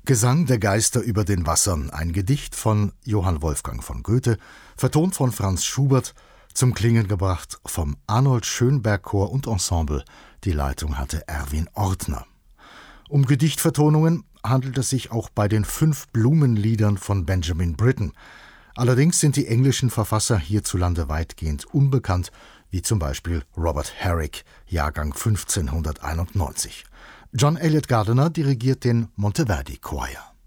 Gesang der Geister über den Wassern, ein Gedicht von Johann Wolfgang von Goethe, vertont von Franz Schubert, zum Klingen gebracht vom Arnold Schönberg Chor und Ensemble. Die Leitung hatte Erwin Ortner. Um Gedichtvertonungen handelt es sich auch bei den 5 Blumenliedern von Benjamin Britten. Allerdings sind die englischen Verfasser hierzulande weitgehend unbekannt, wie zum Beispiel Robert Herrick, Jahrgang 1591. John Eliot Gardiner dirigiert den Monteverdi Choir.